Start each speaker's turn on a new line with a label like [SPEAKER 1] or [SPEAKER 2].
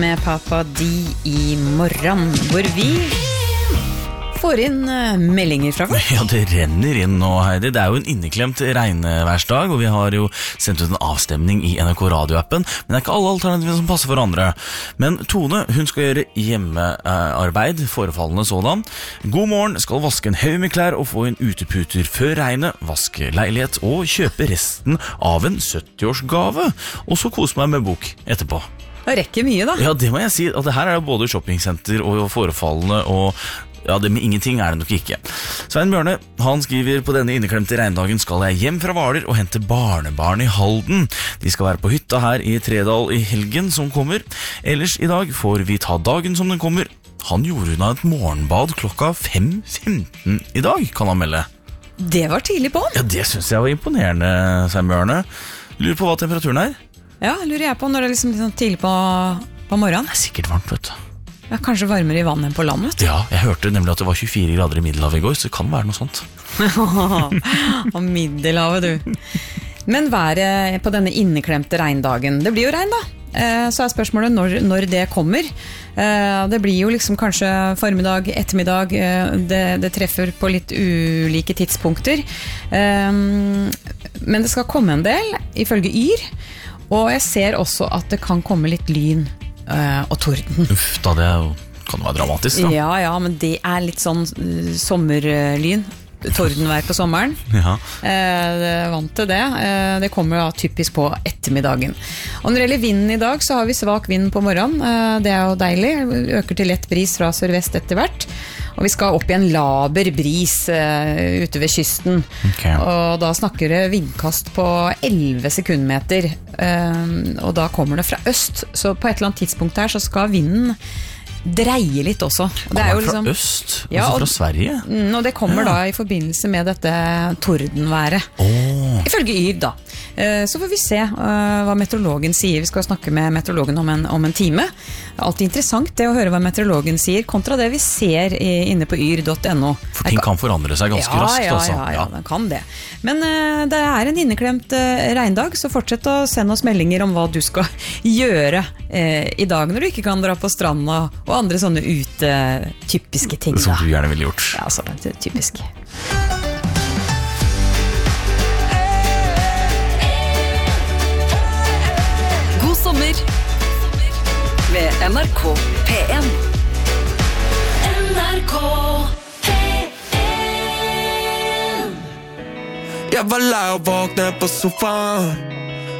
[SPEAKER 1] Med Papa D I morgen, hvor vi får inn meldinger fra folk.
[SPEAKER 2] Ja, det renner inn nå, Heidi. Det jo en inneklemt regnværsdag, og vi har jo sendt ut en avstemning i NRK Radio-appen, men det ikke alle alternativene som passer for andre. Men Tone, hun skal gjøre hjemmearbeid, forefallende sådan. God morgen, skal vaske en haug med klær og få inn uteputer før regnet, vaske leilighet og kjøpe resten av en 70-årsgave. Og så kose meg med bok etterpå.
[SPEAKER 1] Det rekker mye da.
[SPEAKER 2] Ja, det må jeg si, at det her jo både shoppingsenter og forefallende, og ja, det med ingenting det nok ikke. Svein Bjørne, han skriver på denne inneklemte regndagen skal jeg hjem fra Hvaler og hente barnebarn i Halden. De skal være på hytta her i Tredal i helgen som kommer. Ellers i dag får vi ta dagen som den kommer. Han gjorde unna et morgenbad klokka 5:15 i dag, kan han melde.
[SPEAKER 1] Det var tidlig på han.
[SPEAKER 2] Ja, det synes jeg var imponerende, Svein Bjørne. Lurer på hva temperaturen
[SPEAKER 1] Ja, lurer jeg på når det liksom tidlig på morgenen.
[SPEAKER 2] Det sikkert varmt, vet du.
[SPEAKER 1] Ja, kanskje varmere i vann enn på land, vet du.
[SPEAKER 2] Ja, jeg hørte nemlig at det var 24 grader i Middelhavet i går, så det kan være noe sånt.
[SPEAKER 1] Og Middelhavet, du. Men været på denne inneklemte regndagen, det blir jo regn da. Så spørsmålet når det kommer. Det blir jo liksom kanskje formiddag, ettermiddag, det treffer på litt ulike tidspunkter. Men det skal komme en del, ifølge Yr. Og jeg ser også at det kan komme litt lyn og torden.
[SPEAKER 2] Uff, da kan det være dramatisk da.
[SPEAKER 1] Ja, men det litt sånn sommerlyn. Tordenvær på sommeren.
[SPEAKER 2] Ja.
[SPEAKER 1] Vant til det. Det kommer da typisk på ettermiddagen. Og når det gjelder vinden i dag, så har vi svak vind på morgenen. Det jo deilig. Øker til lett bris fra sørvest etter hvert. Og vi skal opp i en laber bris ute ved kysten.
[SPEAKER 2] Okay.
[SPEAKER 1] Og da snakker det vindkast på 11 sekundmeter. Og da kommer det fra øst. Så på et eller annet tidspunkt her så skal vinden dreie litt også. Det jo liksom,
[SPEAKER 2] fra øst? Ja, altså fra Sverige?
[SPEAKER 1] Og det kommer da i forbindelse med dette tordenværet. Ifølge Yr da. Så får vi se hva meteorologen sier. Vi skal snakke med meteorologen om en time. Alltid interessant det å høre hva meteorologen sier, kontra det vi ser inne på yr.no.
[SPEAKER 2] For ting kan forandre seg ganske raskt.
[SPEAKER 1] Ja, den kan det. Men det en inneklemt regndag, så fortsett å sende oss meldinger om hva du skal gjøre i dag, når du ikke kan dra på stranda og andre sånne typiske ting.
[SPEAKER 2] Som du gjerne ville gjort.
[SPEAKER 1] Ja, sånn typisk.
[SPEAKER 3] God sommer med NRK P1. NRK P1.
[SPEAKER 4] Jeg var lei å våkne på sofaen